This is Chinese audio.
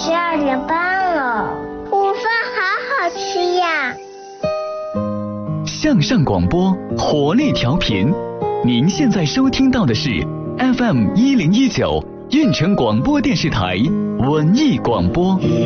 12点半了，午饭好好吃呀。 向上广播，活力调频。您现在收听到的是 FM 1019运城广播电视台文艺广播。